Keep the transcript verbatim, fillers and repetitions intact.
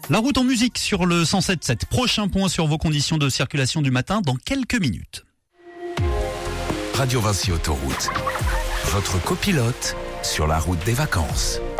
La route en musique sur le cent sept virgule sept. Prochain point sur vos conditions de circulation du matin dans quelques minutes. Radio Vinci Autoroute, votre copilote sur la route des vacances.